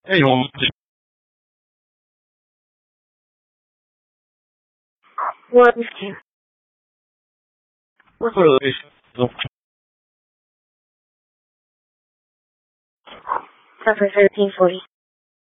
Hey, you want What is Q? what's the Pepper 1340.